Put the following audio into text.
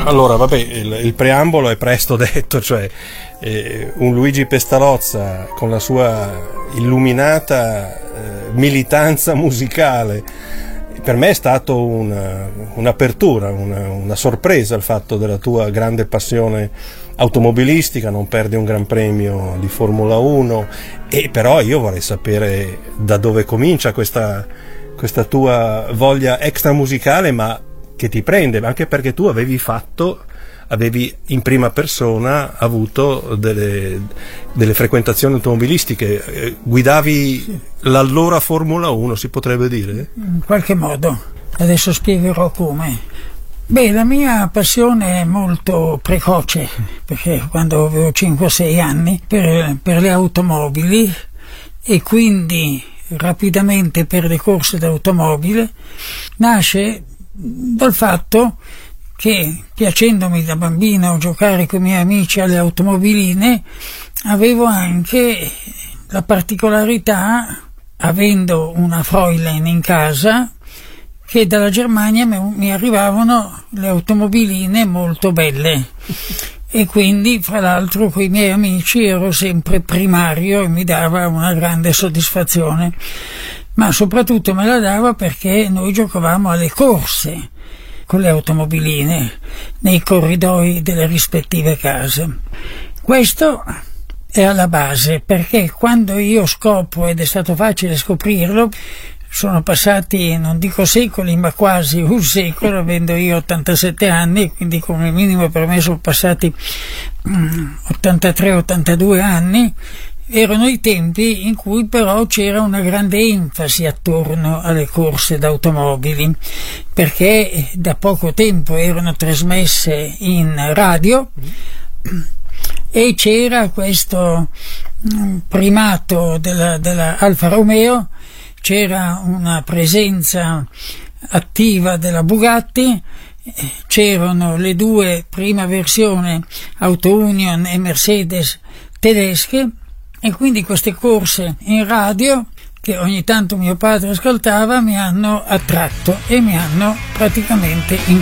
Allora, vabbè, il preambolo è presto detto, cioè un Luigi Pestalozza con la sua illuminata militanza musicale, per me è stato un'apertura, una sorpresa il fatto della tua grande passione automobilistica, non perdi un Gran Premio di Formula 1, e però io vorrei sapere da dove comincia questa tua voglia extramusicale, ma che ti prende, anche perché tu avevi in prima persona avuto delle frequentazioni automobilistiche, guidavi l'allora Formula 1, si potrebbe dire? In qualche modo, adesso spiegherò come. Beh, la mia passione è molto precoce, perché quando avevo 5-6 anni per le automobili, e quindi rapidamente per le corse d'automobile, nasce dal fatto che, piacendomi da bambino giocare con i miei amici alle automobiline, avevo anche la particolarità, avendo una Fräulein in casa, che dalla Germania mi arrivavano le automobiline molto belle, e quindi fra l'altro con i miei amici ero sempre primario e mi dava una grande soddisfazione, ma soprattutto me la dava perché noi giocavamo alle corse con le automobiline nei corridoi delle rispettive case. Questo è alla base, perché quando io scopro, ed è stato facile scoprirlo, sono passati, non dico secoli, ma quasi un secolo, avendo io 87 anni, quindi come minimo per me sono passati 83-82 anni. Erano i tempi in cui però c'era una grande enfasi attorno alle corse d'automobili, perché da poco tempo erano trasmesse in radio e c'era questo primato della Alfa Romeo, c'era una presenza attiva della Bugatti, c'erano le due prima versioni Auto Union e Mercedes tedesche, e quindi queste corse in radio, che ogni tanto mio padre ascoltava, mi hanno attratto e mi hanno praticamente